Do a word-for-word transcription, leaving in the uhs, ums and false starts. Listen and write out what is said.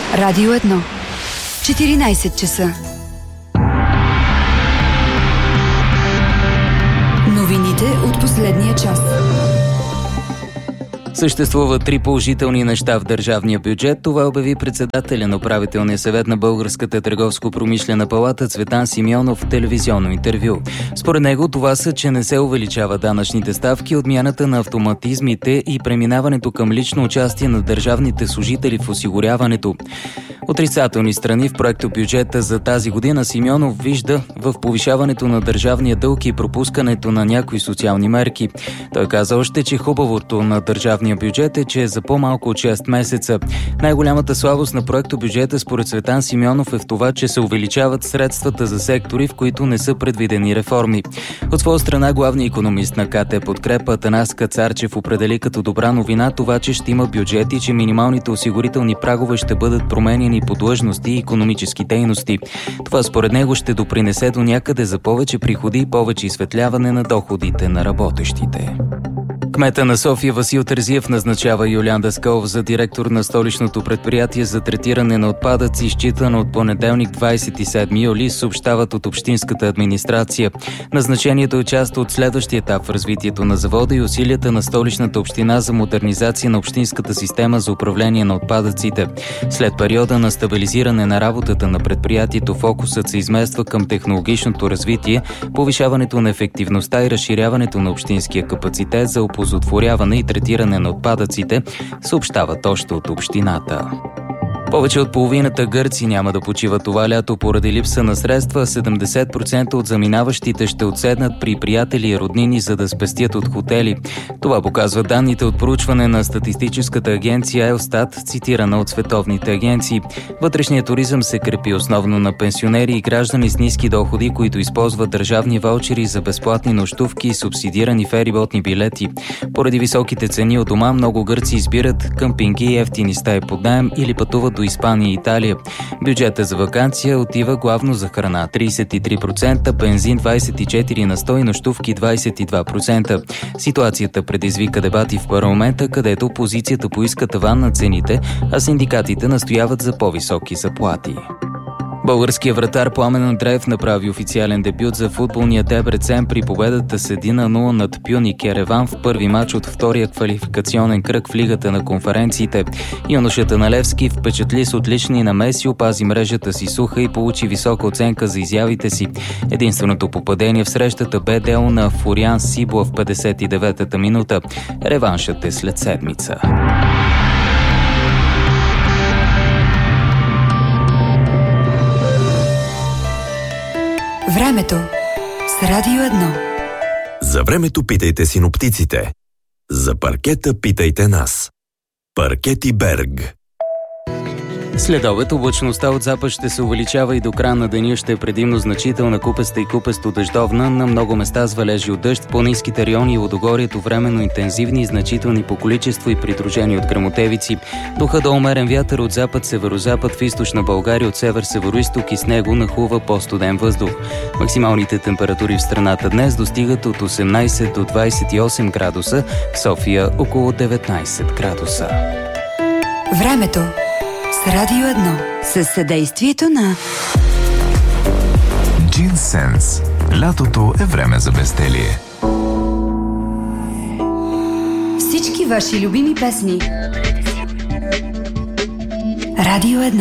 Радио едно. четиринайсет часа. Новините от последния час. Съществуват три положителни неща в държавния бюджет. Това обяви председателя на управителния съвет на Българската търговско-промишлена палата Цветан Симеонов в телевизионно интервю. Според него това са, че не се увеличава данъчните ставки, отмяната на автоматизмите и преминаването към лично участие на държавните служители в осигуряването. Отрицателни страни в проекто бюджета за тази година Симеонов вижда в повишаването на държавния дълг и пропускането на някои социални мерки. Той каза още, че хубавото на държавния бюджет е, че е за по-малко от шест месеца. Най-голямата слабост на проекто бюджета според Цветан Симеонов е в това, че се увеличават средствата за сектори, в които не са предвидени реформи. От своя страна главният икономист на КТ Подкрепа Атанас Кацарчев определи като добра новина това, че ще има бюджет и че минималните осигурителни прагове ще бъдат променени по длъжности и икономически дейности. Това според него ще допринесе до някъде за повече приходи и повече изсветляване на доходите на работещите. Кмета на София Васил Терзиев назначава Юлиан Даскалов за директор на столичното предприятие за третиране на отпадъци, считано от понеделник двайсет и седми юли, съобщават от общинската администрация. Назначението е част от следващия етап в развитието на завода и усилията на столичната община за модернизация на общинската система за управление на отпадъците. След периода на стабилизиране на работата на предприятието, фокусът се измества към технологичното развитие, повишаването на ефективността и разширяването на общинския капацитет за оползотворяване и третиране на отпадъците, съобщават още от общината. Повече от половината гърци няма да почиват това лято поради липса на средства, седемдесет процента от заминаващите ще отседнат при приятели и роднини, за да спестят от хотели. Това показват данните от проучване на статистическата агенция Елстат, цитирана от световните агенции. Вътрешният туризъм се крепи основно на пенсионери и граждани с ниски доходи, които използват държавни ваучери за безплатни нощувки и субсидирани фериботни билети. Поради високите цени от дома, много гърци избират къмпинги, ефтини стаи под наем или пътуват до Испания и Италия. Бюджета за ваканция отива главно за храна трийсет и три процента, бензин двайсет и четири на сто и нощувки двайсет и два процента. Ситуацията предизвика дебати в парламента, където опозицията поиска таван на цените, а синдикатите настояват за по-високи заплати. Българският вратар Пламен Андреев направи официален дебют за футболния Дебрецен при победата с едно на нула над Пюник Ереван в първи мач от втория квалификационен кръг в Лигата на конференциите. Юношата на Левски впечатли с отлични намеси, опази мрежата си суха и получи висока оценка за изявите си. Единственото попадение в срещата бе дело на Фуриан Сибла в петдесет и деветата минута. Реваншът е след седмица. Времето с Радио едно. За времето питайте синоптиците. За паркета питайте нас. Паркети Берг. След обед облачността от запад ще се увеличава и до края на деня ще е предимно значителна купеста и купесто-дъждовна, на много места с валежи от дъжд, по ниските райони и водогорието временно интензивни и значителни по количество и придружени от гръмотевици. Духа до умерен вятър от запад-северозапад в източна България, от север-североизток и с него нахлува по-студен въздух. Максималните температури в страната днес достигат от осемнайсет до двайсет и осем градуса, в София около деветнайсет градуса. Времето с Радио едно. Със съдействието на Джинсенс. Лятото е време за безделие. Всички ваши любими песни. Радио едно.